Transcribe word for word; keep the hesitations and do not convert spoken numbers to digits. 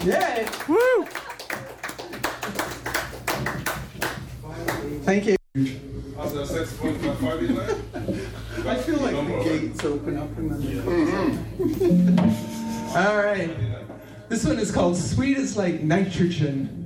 Yay! Woo! Thank you. Als er saxofoon van Friday night. I feel like the gates open up and then. All right. This one is called Sweet as Like Nitrogen.